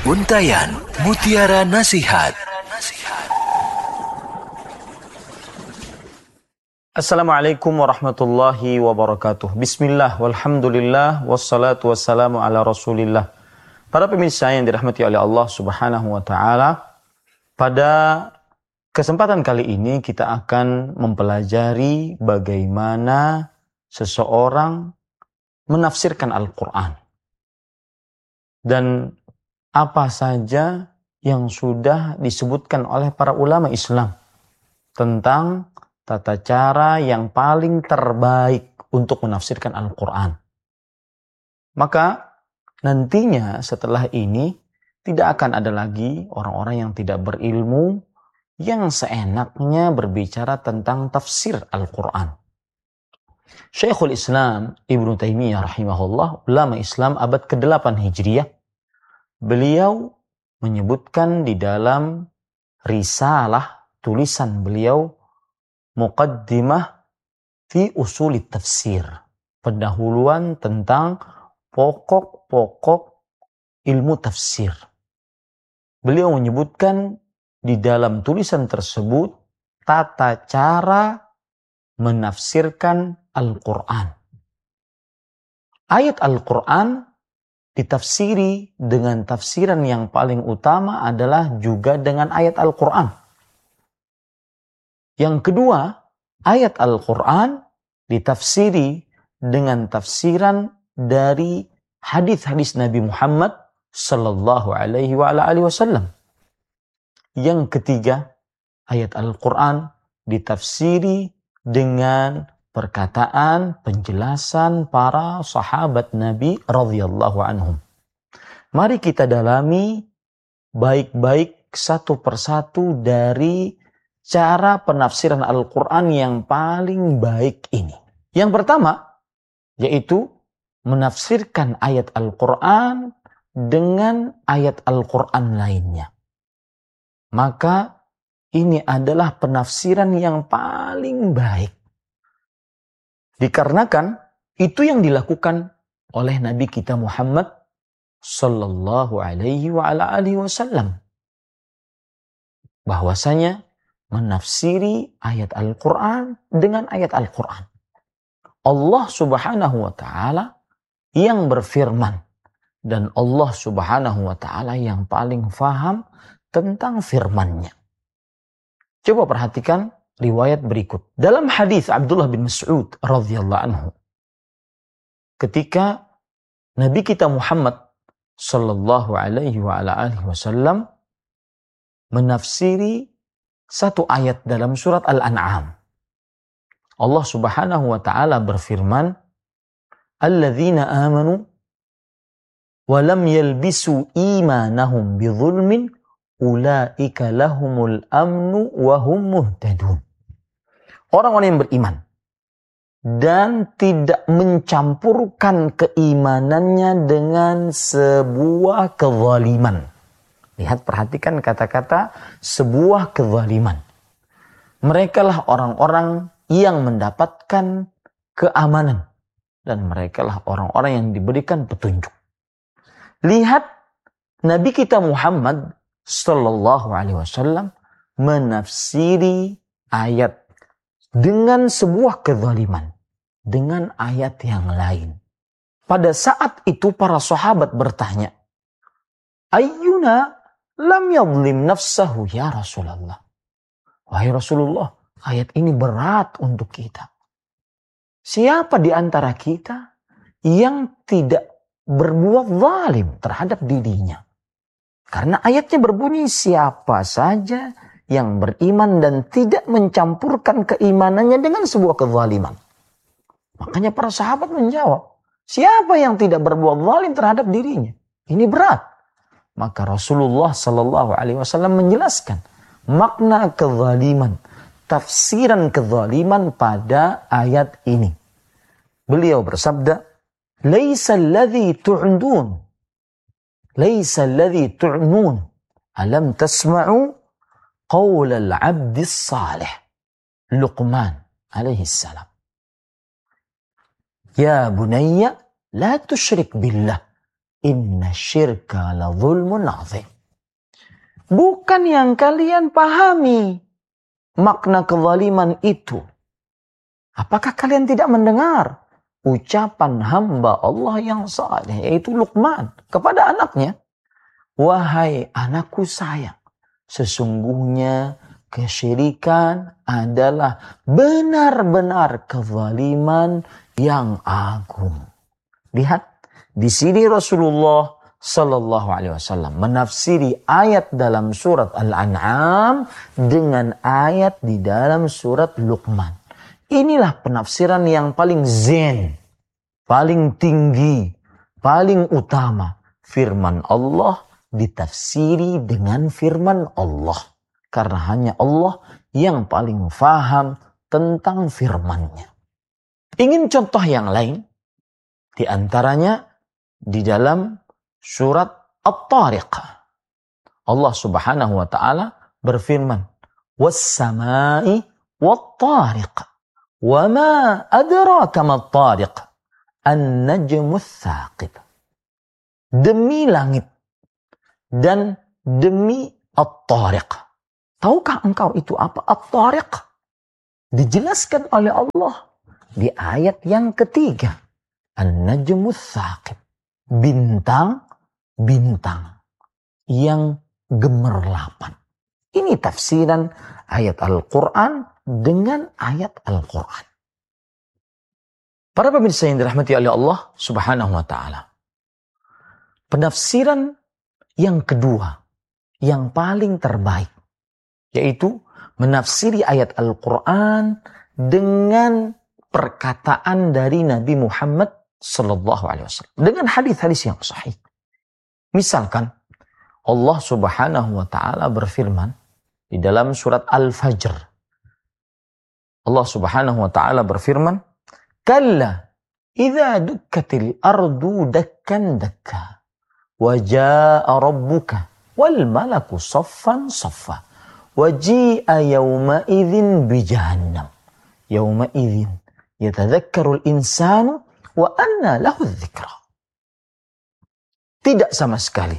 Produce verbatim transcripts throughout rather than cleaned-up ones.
Untayan Mutiara Nasihat. Assalamualaikum warahmatullahi wabarakatuh. Bismillah, walhamdulillah, wassalatu wassalamu ala rasulillah. Para pemirsa yang dirahmati oleh Allah subhanahu wa ta'ala, pada kesempatan kali ini kita akan mempelajari bagaimana seseorang menafsirkan Al-Quran. Dan apa saja yang sudah disebutkan oleh para ulama Islam tentang tata cara yang paling terbaik untuk menafsirkan Al-Quran. Maka nantinya setelah ini tidak akan ada lagi orang-orang yang tidak berilmu yang seenaknya berbicara tentang tafsir Al-Quran. Syekhul Islam Ibnu Taimiyah rahimahullah, ulama Islam abad kedelapan Hijriyah, beliau menyebutkan di dalam risalah tulisan beliau Muqaddimah fi Usulit Tafsir, pendahuluan tentang pokok-pokok ilmu tafsir. Beliau menyebutkan di dalam tulisan tersebut tata cara menafsirkan Al-Quran. Ayat Al-Quran ditafsiri dengan tafsiran yang paling utama adalah juga dengan ayat Al-Quran. Yang kedua, ayat Al-Quran ditafsiri dengan tafsiran dari hadis-hadis Nabi Muhammad sallallahu alaihi wa ala alihi wasallam. Yang ketiga, ayat Al-Quran ditafsiri dengan perkataan, penjelasan para sahabat Nabi radhiyallahu anhum. Mari kita dalami baik-baik satu persatu dari cara penafsiran Al-Quran yang paling baik ini. Yang pertama, yaitu menafsirkan ayat Al-Quran dengan ayat Al-Quran lainnya. Maka ini adalah penafsiran yang paling baik. Dikarenakan itu yang dilakukan oleh Nabi kita Muhammad sallallahu alaihi wa ala alihi wasallam. Bahwasanya menafsiri ayat Al-Quran dengan ayat Al-Quran. Allah subhanahu wa ta'ala yang berfirman. Dan Allah subhanahu wa ta'ala yang paling faham tentang firman-Nya. Coba perhatikan riwayat berikut. Dalam hadis Abdullah bin Mas'ud radhiyallahu anhu, ketika Nabi kita Muhammad sallallahu alaihi wa ala alihi wasallam menafsiri satu ayat dalam surat Al-An'am. Allah subhanahu wa ta'ala berfirman, Alladzina amanu wa lam yalbisu imanahum bidzulmin ulaika lahumul amnu wa hum muhtadun. Orang-orang yang beriman dan tidak mencampurkan keimanannya dengan sebuah kezaliman. Lihat, perhatikan kata-kata sebuah kezaliman. Merekalah orang-orang yang mendapatkan keamanan. Dan merekalah orang-orang yang diberikan petunjuk. Lihat, Nabi kita Muhammad sallallahu alaihi wasallam menafsiri ayat dengan sebuah kezaliman. Dengan ayat yang lain. Pada saat itu para sahabat bertanya, Ayyuna lam yadlim nafsahu ya Rasulullah. Wahai Rasulullah, ayat ini berat untuk kita. Siapa di antara kita yang tidak berbuat zalim terhadap dirinya? Karena ayatnya berbunyi, siapa saja yang beriman dan tidak mencampurkan keimanannya dengan sebuah kezaliman. Makanya para sahabat menjawab, siapa yang tidak berbuat zalim terhadap dirinya? Ini berat. Maka Rasulullah sallallahu alaihi wasallam menjelaskan makna kezaliman, tafsiran kezaliman pada ayat ini. Beliau bersabda, "Laisa alladhi tu'dun, laisa alladhi tu'nun, alam tasma'u qaul al-'abd as-salih." Luqman alaihi salam. Ya bunayya la tusyrik billah Inna syirka la zulmun azim. Bukan yang kalian pahami makna kezaliman itu. Apakah kalian tidak mendengar ucapan hamba Allah yang saleh, yaitu Luqman kepada anaknya? Wahai anakku sayang, sesungguhnya kesyirikan adalah benar-benar kezaliman yang agung. Lihat, di sini Rasulullah Sallallahu Alaihi Wasallam menafsiri ayat dalam surat Al-An'am dengan ayat di dalam surat Luqman. Inilah penafsiran yang paling zen, paling tinggi, paling utama. Firman Allah ditafsiri dengan firman Allah. Karena hanya Allah yang paling faham tentang firman-Nya. Ingin contoh yang lain? Di antaranya di dalam surat At-Tariq. Allah Subhanahu wa taala berfirman, "Was-samai wat-tariq. Wa ma adraka mat-tariq? An-najmu ats-tsaqib." Demi langit dan demi At-Tariq. Tahukah engkau itu apa At-Tariq? Dijelaskan oleh Allah di ayat yang ketiga. An-najmu ats-tsaqib. Bintang-bintang yang gemerlapan. Ini tafsiran ayat Al-Quran dengan ayat Al-Quran. Para pemirsa yang dirahmati oleh Allah Subhanahu wa ta'ala. Penafsiran yang kedua, yang paling terbaik, yaitu menafsiri ayat Al-Quran dengan perkataan dari Nabi Muhammad Sallallahu Alaihi Wasallam dengan hadis-hadis yang sahih. Misalkan Allah Subhanahu Wa Taala berfirman di dalam surat Al-Fajr. Allah Subhanahu Wa Taala berfirman, "Kalla idza dukkatil ardu dakkan dakka, wa jaa rabbuka wal malaku saffan saffa, wa ji'a yawma idzin bi jahannam, yawma idzin yatadzakkarul insanu wa anna lahu dzikra." Tidak sama sekali.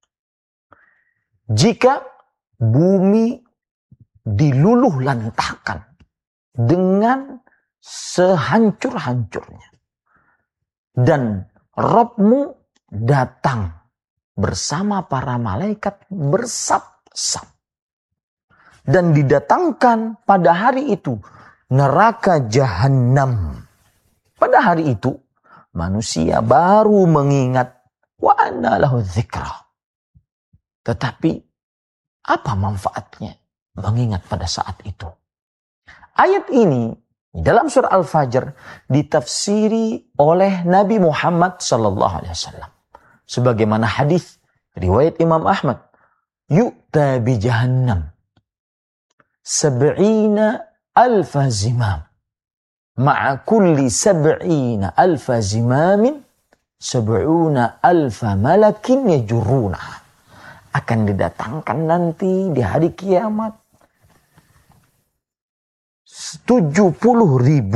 Jika bumi diluluh lantahkan dengan sehancur-hancurnya dan Rabbmu datang bersama para malaikat bersab-sab dan didatangkan pada hari itu neraka Jahannam. Pada hari itu, manusia baru mengingat wa anna lahu dzikra. Tetapi apa manfaatnya mengingat pada saat itu? Ayat ini dalam surah Al-Fajr ditafsiri oleh Nabi Muhammad sallallahu alaihi wasallam sebagaimana hadis riwayat Imam Ahmad, yu'ta bi jahannam sab'ina alfa zimam. Ma'a kulli sab'ina alfa zimamin sab'una alfa malakin yajuruna. Akan didatangkan nanti di hari kiamat tujuh puluh ribu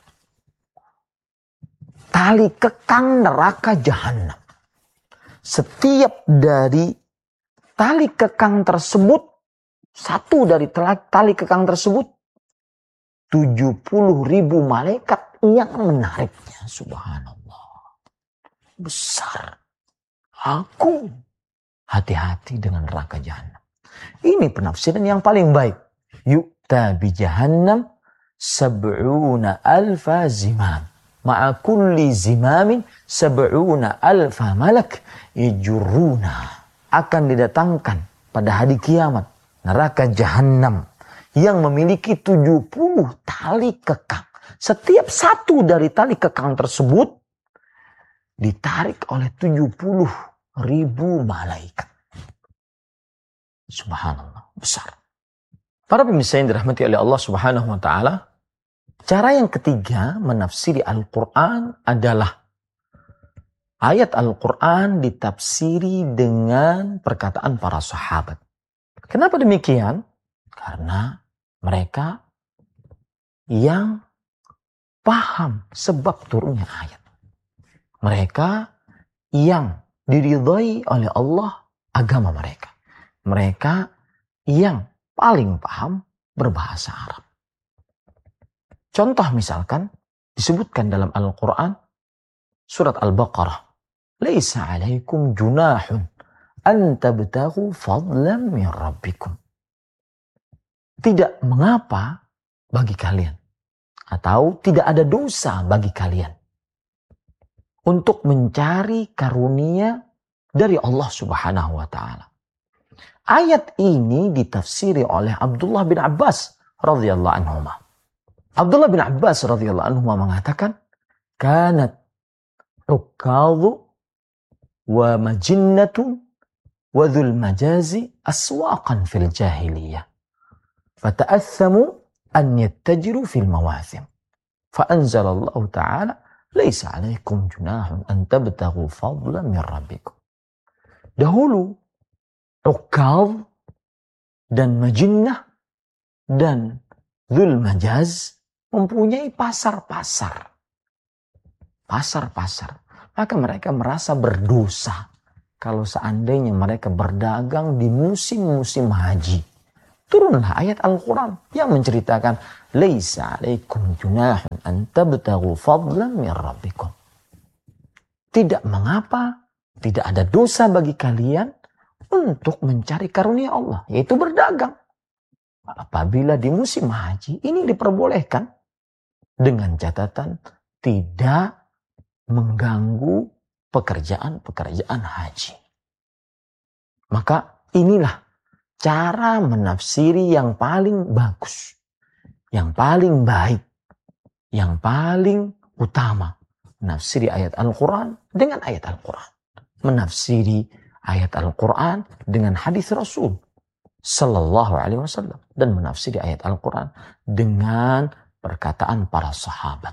tali kekang neraka Jahannam. Setiap dari tali kekang tersebut, satu dari tali kekang tersebut, tujuh puluh ribu malaikat yang menariknya. Subhanallah. Besar. Aku. Hati-hati dengan neraka Jahannam. Ini penafsiran yang paling baik. Yu'ta bi Jahannam sab'una alfa zimam. Ma'a kulli zimamin sab'una alfa malak yajuruna. Akan didatangkan pada hari kiamat neraka Jahannam yang memiliki tujuh puluh tali kekang. Setiap satu dari tali kekang tersebut ditarik oleh tujuh puluh ribu malaikat. Subhanallah, besar. Para pemirsa yang dirahmati oleh Allah Subhanahu wa taala, cara yang ketiga menafsiri Al-Qur'an adalah ayat Al-Qur'an ditafsiri dengan perkataan para sahabat. Kenapa demikian? Karena mereka yang paham sebab turunnya ayat. Mereka yang diridhai oleh Allah agama mereka. Mereka yang paling paham berbahasa Arab. Contoh misalkan disebutkan dalam Al-Quran surat Al-Baqarah. Laisa alaikum junahun an tabtaghu fadlan min rabbikum. Tidak mengapa bagi kalian, atau tidak ada dosa bagi kalian untuk mencari karunia dari Allah Subhanahu wa taala. Ayat ini ditafsiri oleh Abdullah bin Abbas radhiyallahu anhu. Abdullah bin Abbas radhiyallahu anhu mengatakan, "Kanat ukadhu wa majinnatu wa dhul majazi aswaqan fil jahiliyah. Fata'athamu an yattajiru fil mawathim. Fa'anzalallahu ta'ala, laisa alaikum junahun an tabtaghu fadlan min rabbikum." Dahulu, ukadh dan majinnah dan dhul majaz mempunyai pasar-pasar. Pasar-pasar. Maka mereka merasa berdosa kalau seandainya mereka berdagang di musim-musim haji. Turunlah ayat Al-Quran yang menceritakan laisa alaikum junahun an tabtaghu fadlan min rabbikum. Tidak mengapa, tidak ada dosa bagi kalian untuk mencari karunia Allah, yaitu berdagang. Apabila di musim haji ini diperbolehkan dengan catatan tidak mengganggu pekerjaan-pekerjaan haji. Maka inilah cara menafsiri yang paling bagus, yang paling baik, yang paling utama. Menafsiri ayat Al-Quran dengan ayat Al-Quran. Menafsiri ayat Al-Quran dengan hadis Rasul Sallallahu Alaihi Wasallam. Dan menafsiri ayat Al-Quran dengan perkataan para sahabat.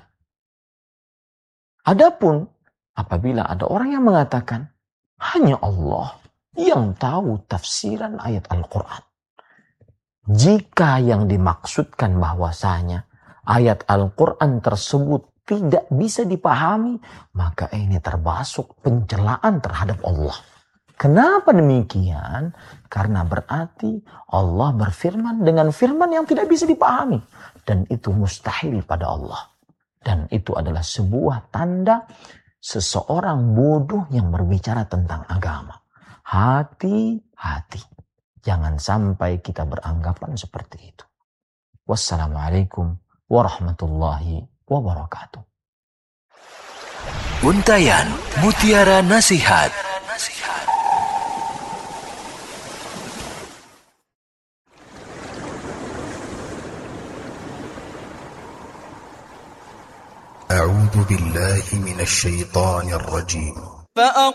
Adapun apabila ada orang yang mengatakan hanya Allah yang tahu tafsiran ayat Al-Quran. Jika yang dimaksudkan bahwasanya ayat Al-Quran tersebut tidak bisa dipahami, maka ini termasuk pencelaan terhadap Allah. Kenapa demikian? Karena berarti Allah berfirman dengan firman yang tidak bisa dipahami. Dan itu mustahil pada Allah. Dan itu adalah sebuah tanda seseorang bodoh yang berbicara tentang agama. Hati-hati. Jangan sampai kita beranggapan seperti itu. Wassalamualaikum warahmatullahi wabarakatuh. Untayan Mutiara Nasihat. أعوذ بالله من الشيطان الرجيم.